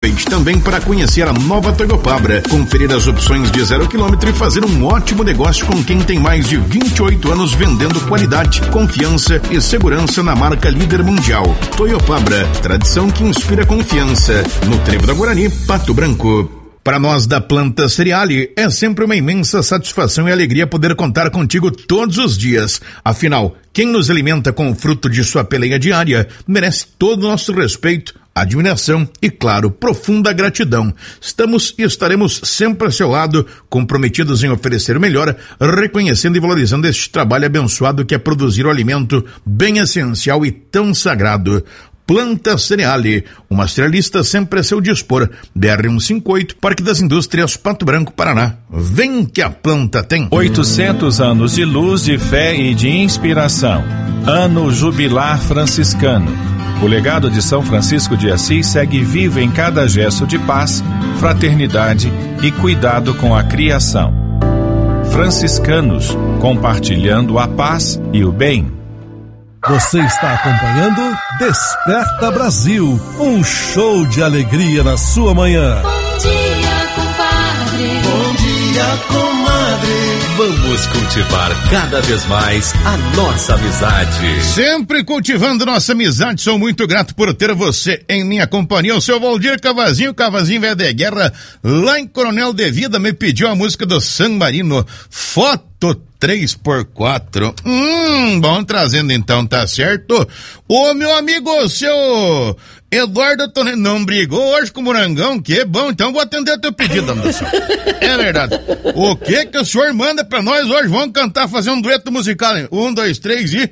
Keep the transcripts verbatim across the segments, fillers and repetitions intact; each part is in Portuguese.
Também para conhecer a nova Toyopabra, conferir as opções de zero quilômetro e fazer um ótimo negócio com quem tem mais de vinte e oito anos vendendo qualidade, confiança e segurança na marca líder mundial. Toyopabra, tradição que inspira confiança. No Trevo da Guarani, Pato Branco. Para nós da Planta Cereale, é sempre uma imensa satisfação e alegria poder contar contigo todos os dias. Afinal, quem nos alimenta com o fruto de sua peleia diária merece todo o nosso respeito, admiração e, claro, profunda gratidão. Estamos e estaremos sempre ao seu lado, comprometidos em oferecer o melhor, reconhecendo e valorizando este trabalho abençoado que é produzir o alimento bem essencial e tão sagrado. Planta Cereale, uma cerealista sempre a seu dispor. B R cento e cinquenta e oito, Parque das Indústrias, Pato Branco, Paraná. Vem que a planta tem. oitocentos anos de luz, de fé e de inspiração. Ano Jubilar Franciscano. O legado de São Francisco de Assis segue vivo em cada gesto de paz, fraternidade e cuidado com a criação. Franciscanos, compartilhando a paz e o bem. Você está acompanhando Desperta Brasil, um show de alegria na sua manhã. Bom dia, compadre. Bom dia, comadre. Vamos cultivar cada vez mais a nossa amizade. Sempre cultivando nossa amizade, sou muito grato por ter você em minha companhia. O seu Valdir Cavazinho, Cavazinho velho de guerra, lá em Coronel de Vida, me pediu a música do San Marino, Foto três por quatro. Hum, bom, trazendo então, tá certo? Ô, meu amigo, o seu Eduardo Tonelli não brigou hoje com o Morangão, que é bom, então vou atender o teu pedido, Anderson. É verdade. O que que o senhor manda pra nós hoje? Vamos cantar, fazer um dueto musical, hein? Um, dois, três e...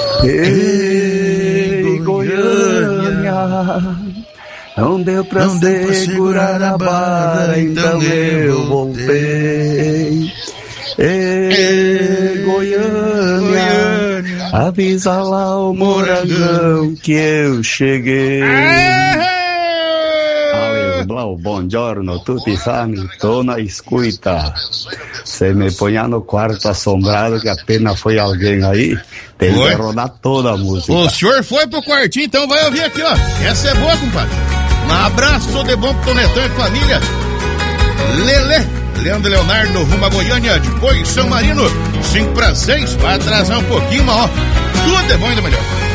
Ei, Goiânia, não deu pra, não deu pra segurar a barra, então eu voltei. Ei, Goiânia, Goiânia, avisa lá o Morangão que eu cheguei. Blau, buongiorno, tutti sani, tô na escuta. Você me põe no quarto assombrado que apenas foi alguém aí, tem foi? Que rodar toda a música. O senhor foi pro quartinho, então vai ouvir aqui, ó. Essa é boa, compadre. Um abraço, sou de bom pro Tonetão e família. Lelê, Leandro Leonardo, rumo a Goiânia, depois São Marino, cinco para seis, vai atrasar um pouquinho, mas ó, tudo é bom e do melhor.